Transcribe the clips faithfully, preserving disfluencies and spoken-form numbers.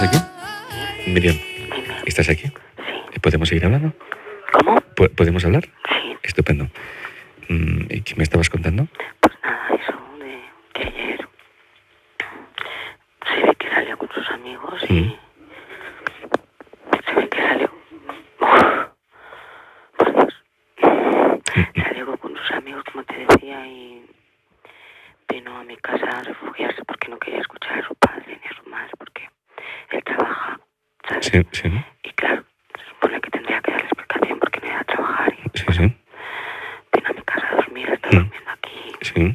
¿Aquí? Miriam, Dime. ¿estás aquí? Sí. ¿Podemos seguir hablando? ¿Cómo? ¿Po- ¿Podemos hablar? Sí. Estupendo. Mm, ¿Y qué me estabas contando? Pues nada, eso de que ayer se ve que salió con sus amigos y Mm. se ve que salió... Uf, por Dios. Mm, Salió con sus amigos, como te decía, y vino a mi casa a refugiarse porque no quería escuchar a su padre ni a su madre porque él trabaja, ¿sabes? Sí, sí, Y claro, se supone que tendría que darle explicación porque no iba a trabajar y sí, sí. vino a mi casa a dormir, está Mm. durmiendo aquí. Sí.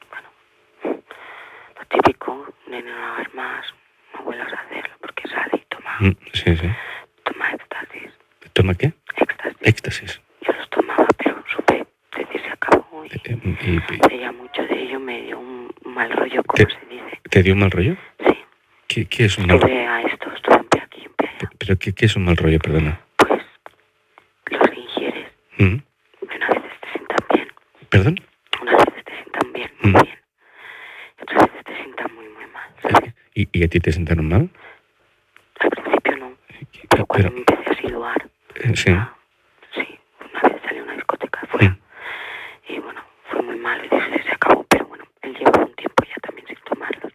Lo típico, nene, no hagas más, no vuelvas a hacerlo porque sale y toma, Mm, sí, sí. toma éxtasis, ¿Toma qué? éxtasis. Éxtasis. Yo los tomaba, pero supe decir se acabó y Eh, y- y- veía mucho de ello, me dio un mal rollo, como ¿Te- se dice. ¿Te dio un mal rollo? Sí, ¿Qué, qué es un mal rollo? estuve a esto, estuve un pie aquí, un pie allá. ¿Pero qué, qué es un mal rollo, perdona? Pues los ingieres, Mm. y unas veces te sientan bien, ¿Perdón? unas veces te sientan bien, muy Mm. bien, y otras veces te sientan muy, muy mal, ¿sabes? ¿Y, y a ti te sentaron mal? Al principio no, Pero, pero cuando me empecé a situar, eh, sí. sí, una vez salí a una discoteca afuera Mm. y bueno, fue muy malo y dije, se acabó, pero bueno, él llevaba un tiempo ya también sin tomarlos.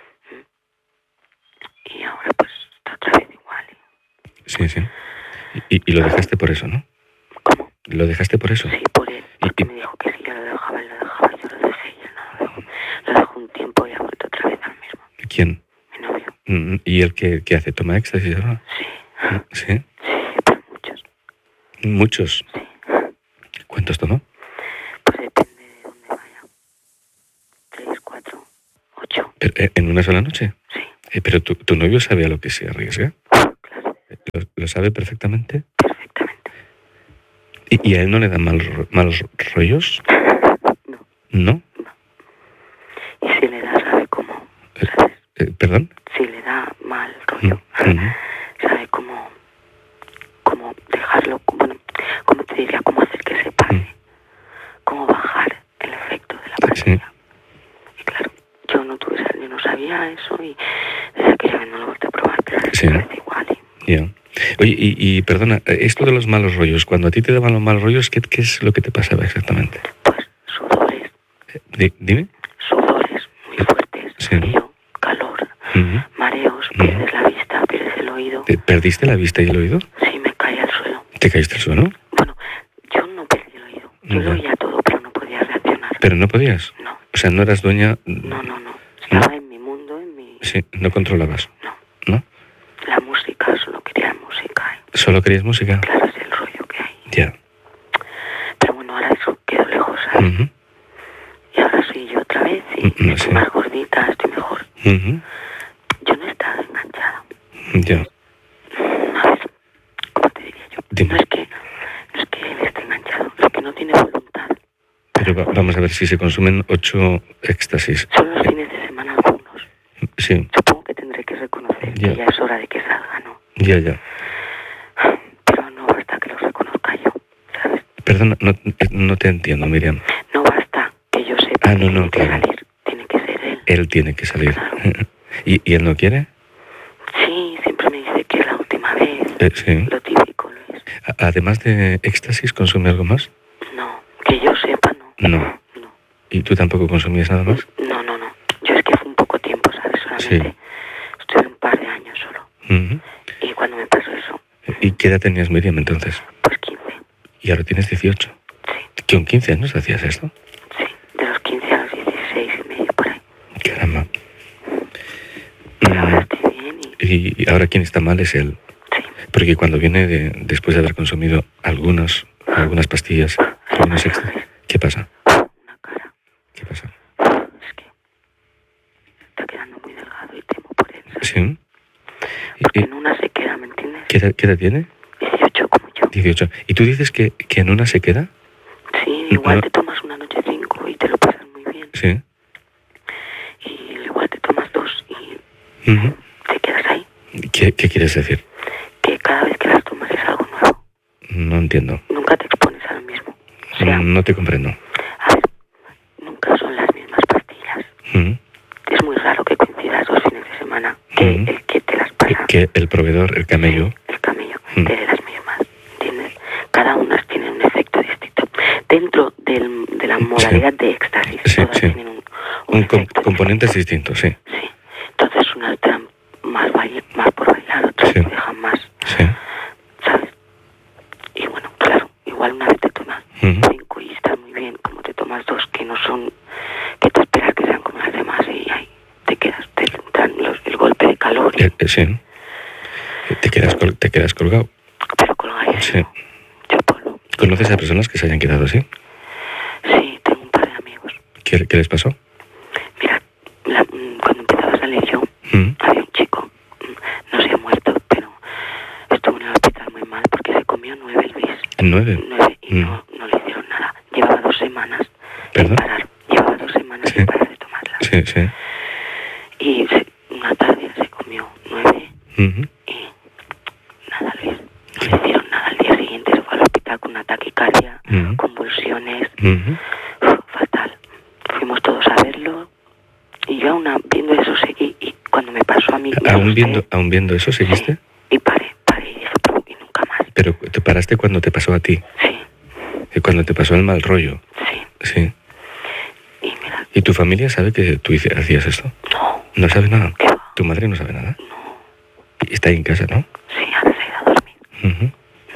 ¿Mm? Y ahora pues está otra vez igual. Sí, sí. Y, y- y lo dejaste por eso, ¿no? ¿Cómo? ¿Lo dejaste por eso? Sí, por él, porque Y- y- me dijo que si yo lo dejaba, él lo dejaba, yo lo dejé y él no lo dejó. Lo dejó un tiempo y ha vuelto otra vez al mismo. ¿Quién? Mi novio. Mm, ¿Y él qué, qué hace? ¿Toma éxtasis ahora? Sí, Mm, Sí. sí, pero muchos. Muchos. Sí, ¿Cuántos tomó? pues depende de dónde vaya. Tres, cuatro, ocho. Pero, eh, ¿En una sola noche? Sí, Eh, ¿Pero tu, tu novio sabe a lo que se arriesga? claro, Eh, ¿Lo, lo sabe perfectamente? perfectamente. ¿Y, y a él no le dan mal, ro- malos rollos? No, ¿No? y si le da, sabe cómo, Eh, ¿sabes? eh, ¿Perdón? Si le da mal Mm, rollo, mm, sabe cómo, cómo dejarlo, bueno, cómo te diría, cómo hacer que se pase, cómo bajar el efecto de la pastilla. Y claro, yo no tuve esa- yo no sabía eso y desde aquella vez no lo he vuelto a probar, pero ahora Sí. me parece igual. Y, Ya. Oye, y, y perdona, eh, esto de los malos rollos, cuando a ti te daban los malos rollos, ¿qué, qué es lo que te pasaba exactamente? pues sudores, Eh, di- dime. sudores muy fuertes, Sí. frío, calor, Mm. mareos, pierdes la vista, pierdes el oído. ¿Te- ¿Perdiste la vista y el oído? Sí, me caí al suelo. ¿Te caíste al suelo? Bueno, yo no perdí el oído. Yo Ya. lo oía todo, pero no podía reaccionar. ¿Pero no podías? No, O sea, no eras dueña... no, no, no. Estaba en mi mundo, en mi... Sí, no controlabas, No, ¿no? la música, solo quería música. Y ¿Solo querías música? claro, es el rollo que hay. Ya. Pero bueno, ahora eso quedó lejos, ¿sabes? Ujú, Y ahora soy yo otra vez y Mm, estoy sí. más gordita, estoy mejor. ujú, Yo no he estado enganchada. Ya. A ver, ¿cómo te diría yo? Dime. No es que, no es que él esté enganchado, es que no tiene voluntad. Pero va- vamos a ver si se consumen ocho éxtasis. Son los fines de semana algunos. Sí, Supongo que tendré que reconocer Ya. que ya es hora de que salga, ¿no? ya, ya. Pero no basta que los reconozca yo, ¿sabes? Perdona, no, no te entiendo, Miriam. No basta que yo sepa Ah, que no, no, tiene que claro. salir, tiene que ser él. Él tiene que salir. Claro. ¿Y, y él no quiere? Sí, siempre me dice que es la última vez. Eh, sí. Lo típico, Luis. A- Además de éxtasis, ¿consume algo más? No, que yo sepa, no. No. No, ¿Y tú tampoco consumías nada más? no, no, no. Yo es que fue un poco tiempo, ¿sabes? Solamente estuve un par de años solo. Ujú. Y cuando me pasó eso, ¿Y qué edad tenías, Miriam, entonces? pues quince. Y ahora tienes dieciocho. Sí, ¿Con quince años hacías esto? sí. De los quince a los dieciséis y medio por ahí. Caramba. Pero ahora Mm, estoy bien y Y, y ahora quien está mal es él. sí. Porque cuando viene de, después de haber consumido algunas, algunas pastillas, algunos extra, ¿qué pasa? Una cara. ¿Qué pasa? Es que está quedando muy delgado y temo por él, ¿sabes? ¿Sí? ¿Y- Porque y en una se queda, ¿me entiendes? qué, edad, qué edad tiene? dieciocho como yo. dieciocho. ¿Y tú dices que, que en una se queda? Sí, igual No. te tomas una noche cinco y te lo pasas muy bien. Sí. Y igual te tomas dos y Ujú. te quedas ahí. ¿Qué, ¿Qué quieres decir? Que cada vez que las tomas es algo nuevo. No entiendo. Nunca te expones a lo mismo. O sea, No te comprendo. a ver, nunca son las mismas pastillas. Ujú. Es muy raro que coincidas dos fines de semana que Ujú. el que te las pasa Que el proveedor, el camello... El camello, mm. de las mismas, ¿entiendes? Cada una tiene un efecto distinto. Dentro del, de la modalidad sí. de éxtasis, sí, todas sí. tienen un, un, un efecto componentes distintos, sí. Sí. Entonces unas te dan más, baile, más por bailar, otras sí. te dejan más, sí. ¿sabes? Y bueno, claro, igual una vez te tomas uh-huh. cinco y estás muy bien, como te tomas dos que no son, que te esperas que sean como las demás y ahí te quedas, te dan los, el golpe de calor. Y... Eh, eh, sí. Te quedas, col- te quedas colgado. Pero colgado. Sí. Yo polvo. ¿Conoces a personas que se hayan quedado así? Sí, tengo un par de amigos. ¿Qué, qué les pasó? Mira, la, cuando empezaba a salir yo, ¿Mm? había un chico, no se ha muerto, pero estuvo en el hospital muy mal porque se comió nueve el bis. ¿Nueve? Nueve y mm. no, no le hicieron nada. Llevaba dos semanas ¿Perdón? sin parar. Llevaba dos semanas sí. sin parar de tomarla. Sí, sí. Y se, una tarde se comió nueve uh-huh. y nada, Luis. No le hicieron nada. Al día siguiente se fue al hospital con una taquicardia, uh-huh. convulsiones, uh-huh. Uf, fatal. Fuimos todos a verlo y yo aún viendo eso seguí y cuando me pasó a mí... ¿Aún viendo, ¿Aún viendo eso seguiste? Sí, y paré, paré y dije, y nunca más. ¿Pero te paraste cuando te pasó a ti? Sí. ¿Y cuando te pasó el mal rollo? Sí. Sí. Y mira... ¿Y tu familia sabe que tú hacías esto? No. ¿No sabe nada? ¿Qué va? ¿Tu madre no sabe nada? No. Y está ahí en casa, ¿no? Sí, ahora se ha ido a dormir. Uh-huh.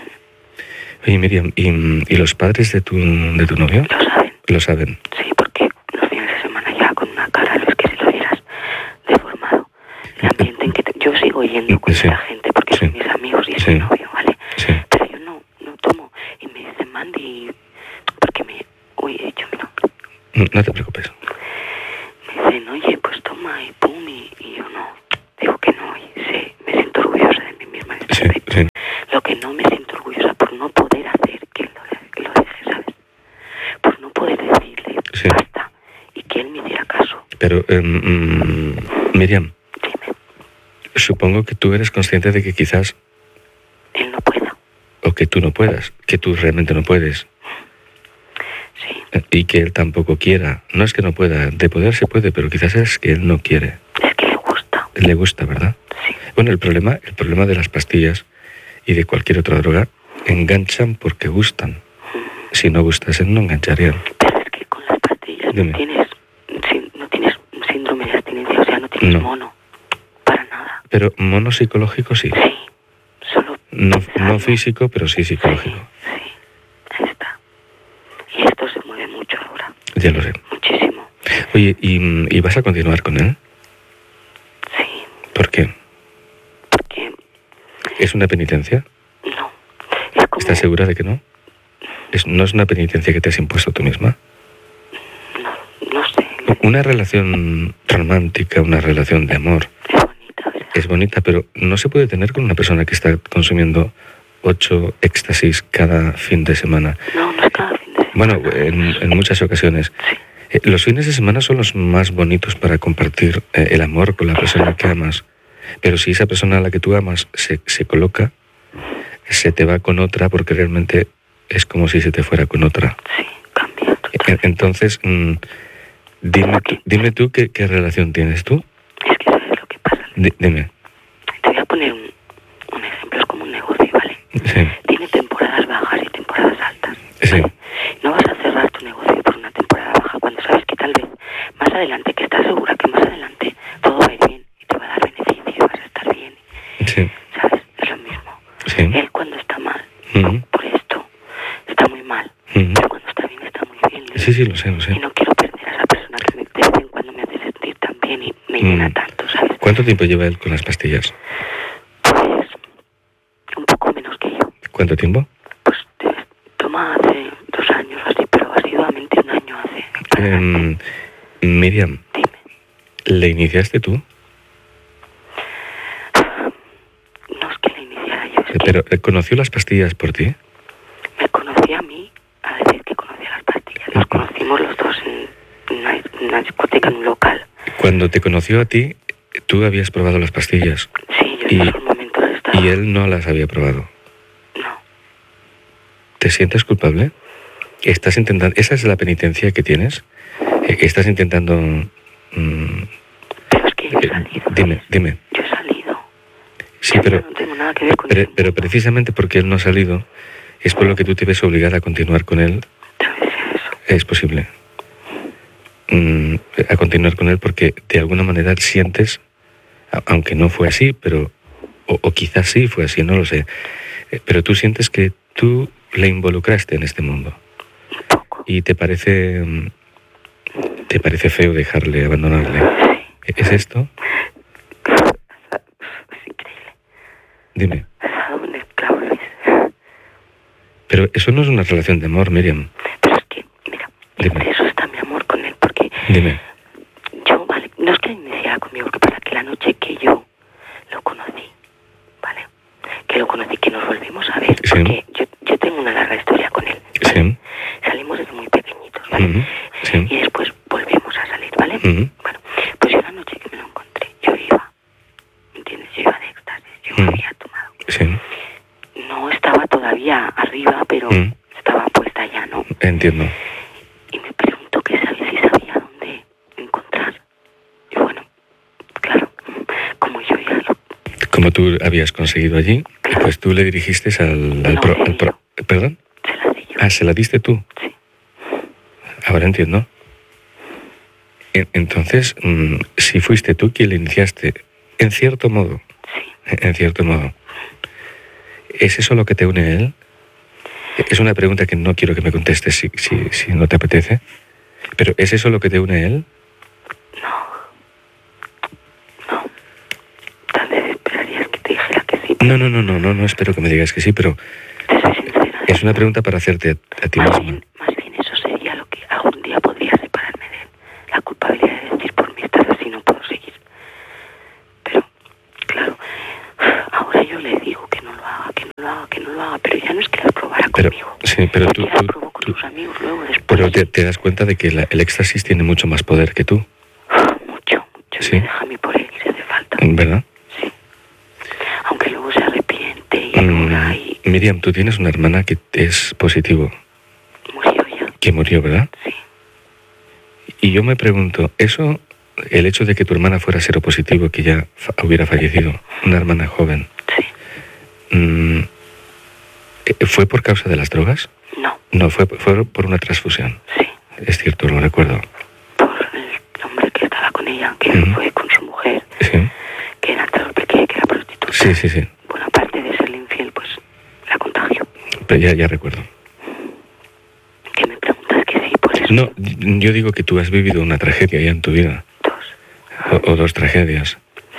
Oye, Miriam, ¿y, ¿y los padres de tu, de tu novio? Lo saben. Lo saben. Sí, porque los fines de semana ya con una cara, es que si lo vieras deformado. El ambiente en que te, yo sigo yendo con sí. esa gente porque sí. son mis amigos y es sí. mi novio, ¿vale? Sí. Pero yo no, no tomo. Y me dicen, Mandy, porque me... Uy, he dicho mi nombre. No, no te preocupes. Me dicen, oye, pues toma y pum, y, y yo no. Digo que no, y sí, me siento orgullosa de mí misma en este sí, aspecto. Sí. Lo que no me siento orgullosa por no poder hacer que lo, que lo deje, ¿sabes? Por no poder decirle sí. basta y que él me hiciera caso. Pero, um, Miriam, dime. Supongo que tú eres consciente de que quizás él no pueda. O que tú no puedas, que tú realmente no puedes. Sí. Y que él tampoco quiera. No es que no pueda, de poder se puede, pero quizás es que él no quiere. Es que le gusta. Le gusta, ¿verdad? Sí. Bueno, el problema, el problema de las pastillas y de cualquier otra droga, enganchan porque gustan. Si no gustasen, no engancharían. Pero es que con las pastillas no tienes, no tienes síndrome de abstinencia, o sea, no tienes no. mono. Para nada. Pero mono psicológico sí. Sí. Solo no, no físico, pero sí psicológico. Sí, sí. Ahí está. Y esto se mueve mucho ahora. Ya lo sé. Muchísimo. Oye, ¿y, y vas a continuar con él? Sí. ¿Por qué? Porque... ¿Es una penitencia? No. Es como... ¿Estás segura de que no? ¿Es, ¿No es una penitencia que te has impuesto tú misma? No, no sé. Una relación romántica, una relación de amor... Es bonita, ¿verdad? Es bonita, pero no se puede tener con una persona que está consumiendo ocho éxtasis cada fin de semana. No, no es cada fin de semana. Bueno, en, en muchas ocasiones. Sí. Eh, los fines de semana son los más bonitos para compartir eh, el amor con la persona que amas. Pero si esa persona a la que tú amas se, se coloca, se te va con otra porque realmente es como si se te fuera con otra. Sí, cambia totalmente. Entonces, mmm, dime, tú, dime tú qué, qué relación tienes tú. Es que sabes lo que pasa. D- dime. Te voy a poner un, un ejemplo, es como un negocio, ¿vale? Sí. Tiene temporadas bajas y temporadas altas. Sí. ¿Vale? No vas a cerrar tu negocio por una temporada baja cuando sabes que tal vez más adelante, que estás segura que más adelante todo va a ir bien y te va a dar beneficio y vas a estar bien. Sí. ¿Sabes? Es lo mismo. Sí. Él cuando está mal, Uh-huh. por esto, está muy mal. Uh-huh. Pero cuando está bien, está muy bien. Sí, sí, lo sé, lo sé. Y no quiero perder a esa persona que me, de vez en cuando me hace sentir tan bien y me llena Mm. tanto, ¿sabes? ¿Cuánto tiempo lleva él con las pastillas? Pues un poco menos que yo. ¿Cuánto tiempo? Pues te, toma hace dos años así, pero asiduamente un año hace. Eh, Miriam, Dime. ¿le iniciaste tú? No es que la iniciara yo, es que Pero ¿eh, ¿conoció las pastillas por ti? me conocí a mí a la vez que conocía las pastillas. Nos conocimos los dos en una, en una discoteca, en un local. Cuando te conoció a ti, tú habías probado las pastillas. Sí, yo Y- en esos momentos estaba... Y él no las había probado. No, ¿Te sientes culpable? ¿Estás intentando... ¿Esa es la penitencia que tienes? Eh, ¿Estás intentando... mm, pero es que yo he eh, salido. dime, Luis. dime. Yo he salido. Sí, pero, no tengo nada que ver con pero, él. pero precisamente porque él no ha salido, es por lo que tú te ves obligada a continuar con él. Tal vez es eso. Es posible. Mm, a continuar con él porque de alguna manera sientes, aunque no fue así, pero o, o quizás sí fue así, no lo sé, pero tú sientes que tú le involucraste en este mundo. Un poco. Y te parece te parece feo dejarle, abandonarle. Sí. ¿Es esto? Es increíble. Dime. Has dado un esclavo, Luis. Pero eso no es una relación de amor, Miriam. Pero es que, mira, Dime. por eso está mi amor con él, porque Dime. yo, vale, no es que iniciara conmigo, que para que la noche que yo lo conocí, ¿vale? Que lo conocí, que nos volvimos a ver, Sí. porque yo, yo tengo una larga historia con él, ¿vale? Sí. Salimos desde muy pequeñitos, ¿vale? Ujú. Sí. Y después volvimos a salir, ¿vale? Ujú. Bueno, pues yo la noche que me lo encontré, yo iba, ¿entiendes? Yo iba de éxtasis, yo me Ujú. había tomado. Sí. No estaba todavía arriba, pero Ujú. estaba puesta ya, ¿no? Entiendo. Y me preguntó que sabía si sabía dónde encontrar. Y bueno, claro, como yo ya lo... Como tú habías conseguido allí, pues tú le dirigiste al, al, No, pro, se al pro- ¿Perdón? Se la di yo. Ah, ¿se la diste tú? Sí. Ahora entiendo. En- Entonces, mm, si fuiste tú quien le iniciaste, en cierto modo, Sí. en cierto modo, ¿es eso lo que te une a él? Es una pregunta que no quiero que me contestes si, si, si no te apetece, pero ¿es eso lo que te une a él? No. Tal vez esperarías que te dijera que sí. No, no, no, no, no, no espero que me digas que sí, pero Te soy sincera. es una pregunta para hacerte a, a ti Más mismo. bien, más bien eso sería lo que algún día podría separarme de él. La culpabilidad de decir por mí estás así, no puedo seguir. Pero, claro, ahora yo le digo que no lo haga, que no lo haga, que no lo haga, pero ya no es que lo probara Pero, conmigo. sí, pero Es tú, que lo tú- probó con tú- sus amigos luego después. pero te, te das cuenta de que la- el éxtasis tiene mucho más poder que tú, Mucho, mucho. Sí. Y me deja a mí por él si hace falta. ¿verdad? Sí. Aunque luego se arrepiente y Mm, llora y Miriam, tú tienes una hermana que es positivo, murió ya. que murió, ¿verdad? Sí. Y yo me pregunto, ¿eso, el hecho de que tu hermana fuera seropositivo, que ya fa- hubiera fallecido, una hermana joven, Sí. mm, eh, ¿fue por causa de las drogas? No. No, fue, fue por una transfusión. Sí. Es cierto, lo recuerdo. Por el hombre que estaba con ella, que Ujú. fue con su mujer, Sí, que era, te lo expliqué, que era prostituta. sí, sí, sí. Bueno, aparte de serle infiel, pues la contagió. Pero ya, ya recuerdo. Que me preguntas que sí, por eso. No, yo digo que tú has vivido una tragedia ya en tu vida, Dos. o, o dos tragedias.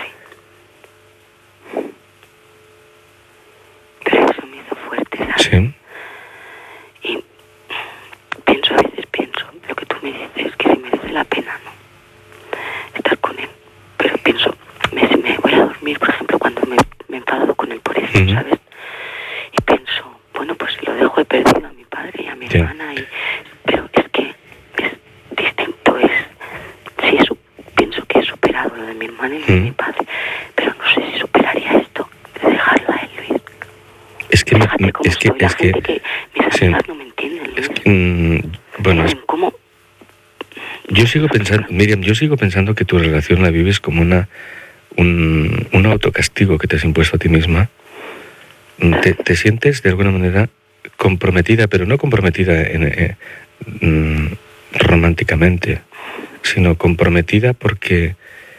Pero eso me hizo fuerte, ¿sabes? Sí, Y pienso, a veces pienso, lo que tú me dices, que si merece la pena, ¿no? Estar con él. Pero pienso, me, me voy a dormir, por ejemplo, cuando me, me he enfadado con él por eso, Ujú. ¿sabes? Y pienso, bueno, pues lo dejo, he perdido a mi padre y a mi Ya. hermana, y, pero es que es distinto, es, sí, es, pienso que he superado lo de mi hermana y lo de Ujú. mi padre, pero no sé si superaría esto, de dejarlo a él, Luis. es que, me- Fíjate cómo es que, estoy, la es que, gente que mis sí. amigas no me entienden, Luis. es que, mm, bueno, es- Dicen, ¿cómo? yo sigo pensando, Miriam, yo sigo pensando que tu relación la vives como una, un, un autocastigo que te has impuesto a ti misma. Mm, Te, te sientes de alguna manera comprometida, pero no comprometida en, eh, mm, románticamente, sino comprometida porque,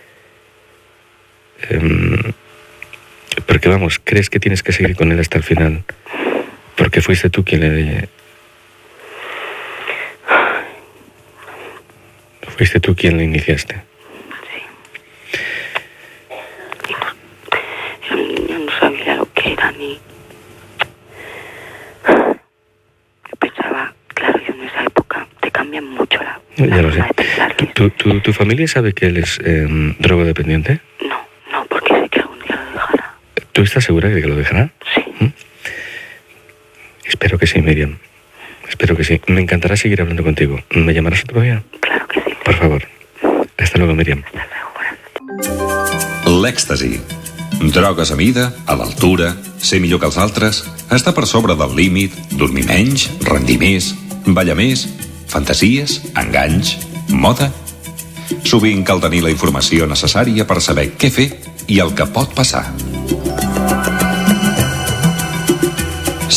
em, porque vamos, crees que tienes que seguir con él hasta el final, porque fuiste tú quien le, fuiste tú quien le iniciaste. Yo, yo no sabía lo que era ni... Yo pensaba, claro, yo en esa época te cambian mucho la, Ya la lo sé. forma de pensar. ¿Tu, tu, tu, tu familia sabe que él es em, drogodependiente? No, no, porque sé que algún día lo dejará. ¿Tú estás segura de que lo dejará? Sí, Espero que sí, Miriam. Espero que sí. Me encantará seguir hablando contigo. ¿Me llamarás otro día? claro que sí. Por favor. Hasta luego, Miriam. Hasta luego, buenas noches. L'èxtasi. Drogues a mida, a l'altura, ser millor que els altres, estar per sobre del límit, dormir menys, rendir més, ballar més, fantasies, enganys, moda... Sovint cal tenir la informació necessària per saber què fer i el que pot passar.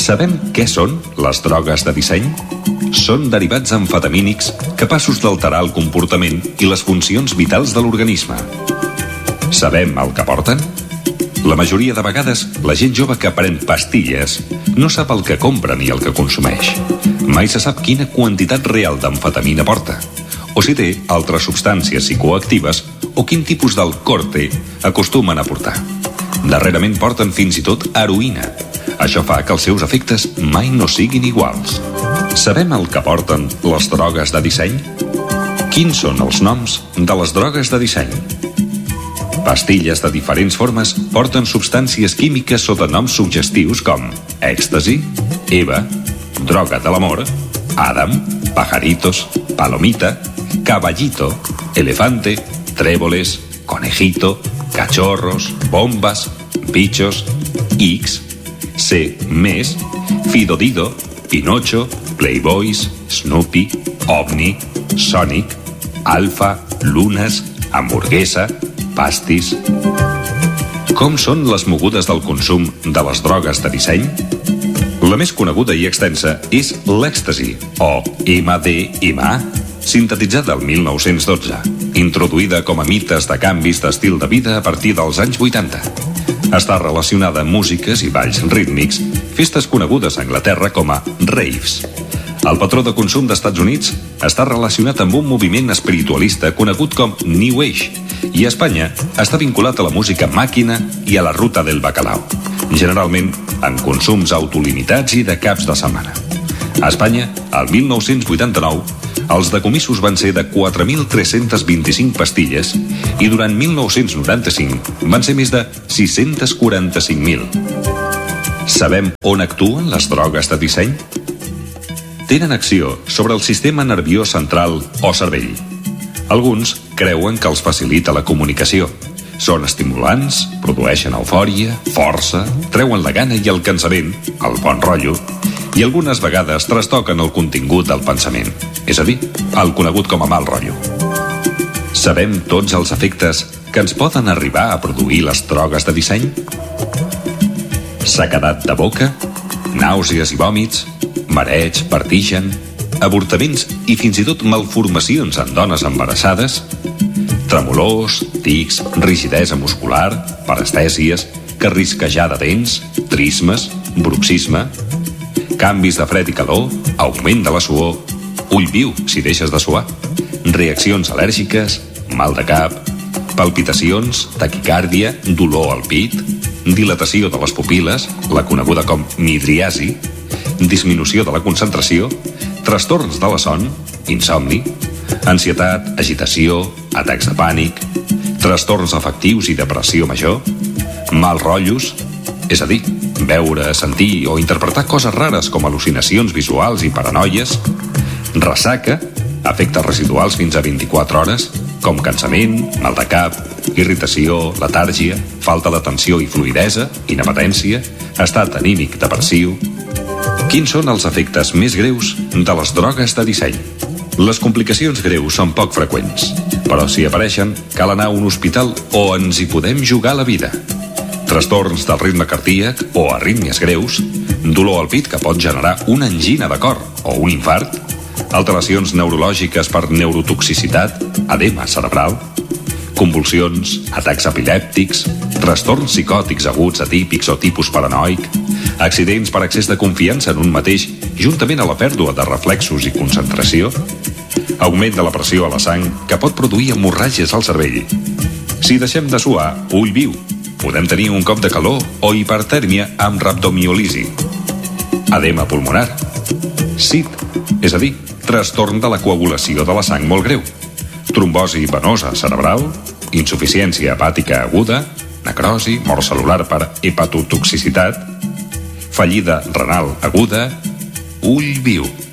Sabem què són les drogues de disseny? Són derivats amfetamínics capaços d'alterar el comportament i les funcions vitals de l'organisme. Sabem el que porten? La majoria de vegades, la gent jove que pren pastilles no sap el que compra ni el que consumeix. Mai se sap quina quantitat real d'amfetamina porta, o si té altres substàncies psicoactives o quin tipus d'alcohol acostumen a portar. Darrerament porten fins i tot heroïna. Això fa que els seus efectes mai no siguin iguals. Sabem el que porten les drogues de disseny? Quins són els noms de les drogues de disseny? Pastilles de diferents formes porten substàncies químiques sota noms suggestius com èxtasi, Eva, droga de l'amor, Adam, pajaritos, palomita, caballito, elefante, tréboles, conejito, cachorros, bombas, bichos, X, C, més, Fidodido, Pinocho, Playboys, Snoopy, OVNI, Sonic, Alfa, Lunes, hamburguesa, pastis. Com són les mogudes del consum de les drogues de disseny? La més coneguda i extensa és l'èxtasi, o ema de ema a, sintetitzada el mil nou-cents dotze, introduïda com a mites de canvis d'estil de vida a partir dels anys vuitanta. Està relacionada amb músiques i balls rítmics, festes conegudes a Anglaterra com a raves. El patró de consum d'Estats Units està relacionat amb un moviment espiritualista conegut com New Age, i a Espanya està vinculat a la música màquina i a la ruta del bacalao, generalment en consums autolimitats i de caps de setmana. A Espanya, el mil nou-cents vuitanta-nou, els decomissos van ser de quatre mil tres-cents vint-i-cinc pastilles i durant mil nou-cents noranta-cinc van ser més de sis-cents quaranta-cinc mil. Sabem on actuen les drogues de disseny? Tenen acció sobre el sistema nerviós central o cervell. Alguns creuen que els facilita la comunicació. Són estimulants, produeixen eufòria, força, treuen la gana i el cansament, el bon rotllo, i algunes vegades trastoquen el contingut del pensament, és a dir, el conegut com a mal rotllo. Sabem tots els efectes que ens poden arribar a produir les drogues de disseny? Sequedat de boca, nàusees i vòmits, mareig, vertigen, avortaments i fins i tot malformacions en dones embarassades, tremolors, tics, rigidesa muscular, parestèsies, carrisquejar de dents, trismes, bruxisme, canvis de fred i calor, augment de la suor, ull viu si deixes de suar, reaccions al·lèrgiques, mal de cap, palpitacions, taquicàrdia, dolor al pit, dilatació de les pupil·les, la coneguda com midriasi, disminució de la concentració, trastorns de la son, insomni, ansietat, agitació, atacs de pànic, trastorns afectius i depressió major, mal rotllos, és a dir, veure, sentir o interpretar coses rares com al·lucinacions visuals i paranoies, ressaca, efectes residuals fins a vint-i-quatre hores, com cansament, mal de cap, irritació, letàrgia, falta d'atenció i fluïdesa, inapetència, estat anímic depressiu. Quins són els efectes més greus de les drogues de disseny? Les complicacions greus són poc freqüents, però si apareixen, cal anar a un hospital o ens hi podem jugar la vida. Trastorns del ritme cardíac o arrítmies greus, dolor al pit que pot generar una angina de cor o un infart, alteracions neurològiques per neurotoxicitat, edema cerebral, convulsions, atacs epilèptics, trastorns psicòtics aguts atípics o tipus paranoic, accidents per excés de confiança en un mateix juntament a la pèrdua de reflexos i concentració, augment de la pressió a la sang que pot produir hemorràgies al cervell. Si deixem de suar, ull viu, podem tenir un cop de calor o hipertèrmia amb rhabdomiòlisi, edema pulmonar, S I D, és a dir, trastorn de la coagulació de la sang molt greu, trombosi venosa cerebral, insuficiència hepàtica aguda, necrosi, mort cel·lular per hepatotoxicitat, fallida renal aguda, ull viu.